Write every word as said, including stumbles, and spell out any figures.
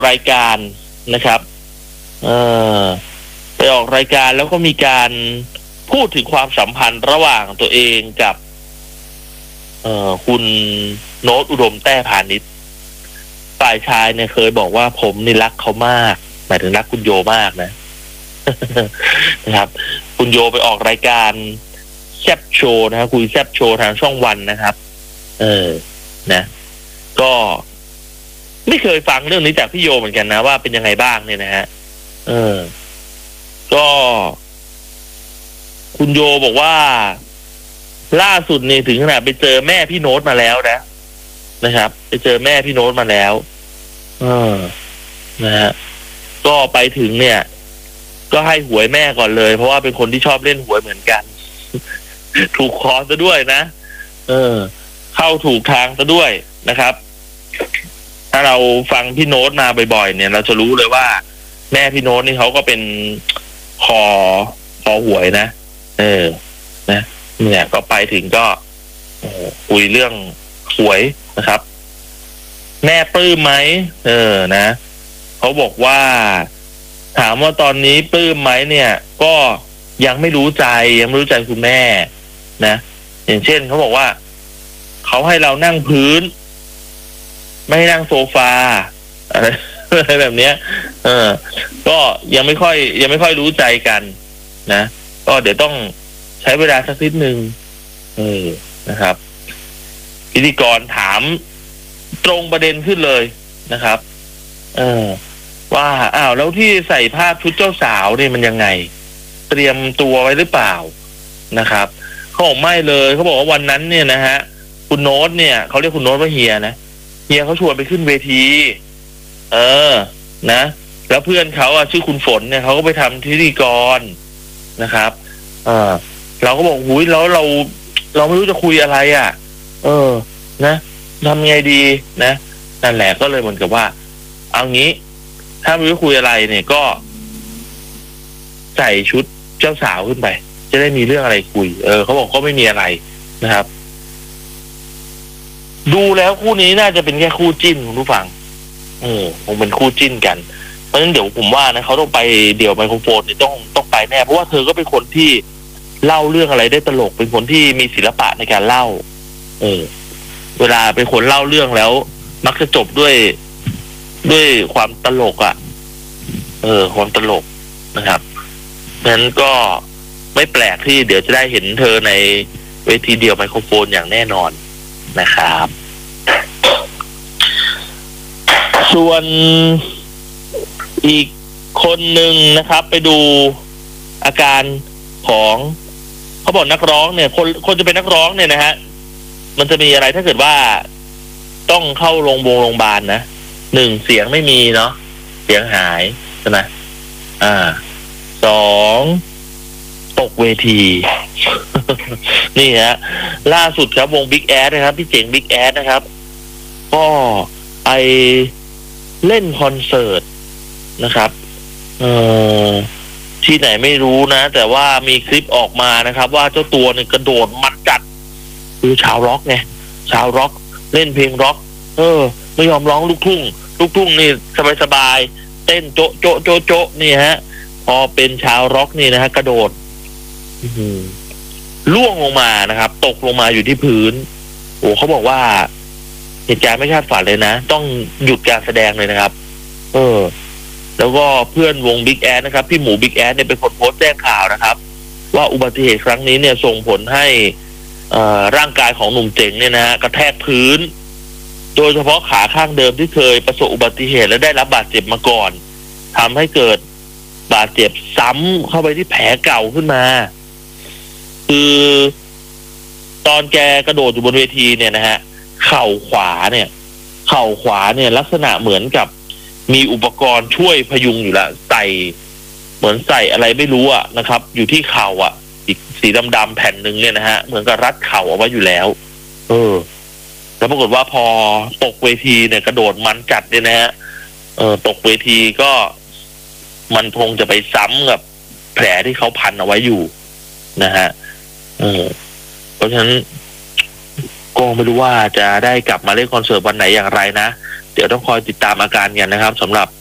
รายการนะครับเออไปออกรายการแล้วก็มีการพูดถึงความสัมพันธ์ระหว่างตัวเองกับเอ่อคุณโน้ตอุดมแต้พานิชฝ่ายชายเนี่ยเคยบอกว่าผมนี่รักเขามากหมายถึงรักคุณโยมากนะ นะครับคุณโยไปออกรายการแซบโชว์นะครับคุยแซบโชว์ทางช่องวันนะครับเออนะก็ไม่เคยฟังเรื่องนี้จากพี่โยเหมือนกันนะว่าเป็นยังไงบ้างเนี่ยนะฮะเออก็คุณโยบอกว่าล่าสุดนี่ถึงขนาดไปเจอแม่พี่โน้ตมาแล้วนะนะครับไปเจอแม่พี่โน้ตมาแล้วเออนะฮะก็ไปถึงเนี่ยก็ให้หวยแม่ก่อนเลยเพราะว่าเป็นคนที่ชอบเล่นหวยเหมือนกัน ถูกคอซะด้วยนะเออเข้าถูกทางซะด้วยนะครับถ้าเราฟังพี่โน้ตมาบ่อยๆเนี่ยเราจะรู้เลยว่าแม่พี่โน้ตนี่เขาก็เป็นคอคอหวยนะเออนะเนี่ยก็ไปถึงก็คุยเรื่องหวยนะครับแม่ปลื้มไหมเออนะเขาบอกว่าถามว่าตอนนี้ปลื้มไหมเนี่ยก็ยังไม่รู้ใจยังไม่รู้ใจคุณแม่นะอย่างเช่นเขาบอกว่าเขาให้เรานั่งพื้นไม่ให้นั่งโซฟาอะไรอะไรแบบเนี้ยเออก็ยังไม่ค่อยยังไม่ค่อยรู้ใจกันนะก็เดี๋ยวต้องใช้เวลาสักนิดนึงเออนะครับพิธีกรถามตรงประเด็นขึ้นเลยนะครับเออว่าอ้าวแล้วที่ใส่ภาพชุดเจ้าสาวเนี่ยมันยังไงเตรียมตัวไว้หรือเปล่านะครับเขาบอกไม่เลยเขาบอกว่าวันนั้นเนี่ยนะฮะคุณโน้ตเนี่ยเขาเรียกคุณโน้ตว่าเฮียนะเฮียเขาชวนไปขึ้นเวทีเออนะแล้วเพื่อนเขาอ่ะชื่อคุณฝนเนี่ยเขาก็ไปทำพิธีกรนะครับเออเราก็บอกหุยแล้วเราเราไม่รู้จะคุยอะไรอ่ะเออนะทำไงดีนะนั่นแหละก็เลยเหมือนกับว่าเอางี้ถ้าไม่รู้คุยอะไรเนี่ยก็ใส่ชุดเจ้าสาวขึ้นไปจะได้มีเรื่องอะไรคุยเออเขาบอกก็ไม่มีอะไรนะครับดูแล้วคู่นี้น่าจะเป็นแค่คู่จิ้นคุณผู้ฟังเออคงเป็นคู่จิ้นกันเพราะฉะนั้นเดี๋ยวผมว่านะเขาต้องไปเดี่ยวไมโครโฟนเนี่ยต้องต้องไปแน่เพราะว่าเธอก็เป็นคนที่เล่าเรื่องอะไรได้ตลกเป็นคนที่มีศิลปะในการเล่าเออเวลาเป็นคนเล่าเรื่องแล้วมักจะจบด้วยด้วยความตลกอ่ะเออความตลกนะครับนั้นก็ไม่แปลกที่เดี๋ยวจะได้เห็นเธอในเวทีเดี่ยวไมโครโฟนอย่างแน่นอนนะครับส่วนอีกคนหนึ่งนะครับไปดูอาการของเขาบอกนักร้องเนี่ยคนคนจะเป็นนักร้องเนี่ยนะฮะมันจะมีอะไรถ้าเกิดว่าต้องเข้าโรงพยาบาลโรงพยาบาลนะหนึ่งเสียงไม่มีเนาะเสียงหายใช่ไหมอ่าสองตกเวที นี่ฮะล่าสุดครับวง Big Ass นะครับพี่เจ๋ง Big Ass นะครับก็ไปเล่นคอนเสิร์ตนะครับเอ่อที่ไหนไม่รู้นะแต่ว่ามีคลิปออกมานะครับว่าเจ้าตัวเนี่ยกระโดดมันจัดคือชาวร็อกไงชาวร็อกเล่นเพลงร็อกเออไม่ยอมร้องลูกทุ่งลูกทุ่งนี่สบายๆเต้นโจ๊ะโจ๊ะโจ๊ะโจ๊ะนี่ฮะพอเป็นชาวร็อกนี่นะฮะกระโดดล่วงลงมานะครับตกลงมาอยู่ที่พื้นโอ้เขาบอกว่าเหตุการณ์ไม่คาดฝันเลยนะต้องหยุดการแสดงเลยนะครับเออแล้วก็เพื่อนวง Big Ass นะครับพี่หมู Big Ass เนี่ยเป็นคนโพสต์แจ้งข่าวนะครับว่าอุบัติเหตุครั้งนี้เนี่ยส่งผลให้อ่าร่างกายของหนุ่มเจ๋งเนี่ยนะฮะกระแทกพื้นโดยเฉพาะขาข้างเดิมที่เคยประสบอุบัติเหตุและได้รับบาดเจ็บมาก่อนทำให้เกิดบาดเจ็บซ้ำเข้าไปที่แผลเก่าขึ้นมาคือตอนแกกระโดดอยู่บนเวทีเนี่ยนะฮะเข่าขวาเนี่ยเข่าขวาเนี่ยลักษณะเหมือนกับมีอุปกรณ์ช่วยพยุงอยู่แล้วใส่เหมือนใส่อะไรไม่รู้อ่ะนะครับอยู่ที่เข่าอ่ะอีกสีดำๆแผ่นหนึ่งเนี่ยนะฮะเหมือนกับรัดเข่าเอาไว้อยู่แล้วเออแล้วปรากฏว่าพอตกเวทีเนี่ยกระโดดมันจัดเนี่ยนะฮะเออตกเวทีก็มันคงจะไปซ้ำกับแผลที่เขาพันเอาไว้อยู่นะฮะเออเพราะฉะนั้นก็ไม่รู้ว่าจะได้กลับมาเล่นคอนเสิร์ตวันไหนอย่างไรนะเดี๋ยวต้องคอยติดตามอาการกันนะครับสำหรับ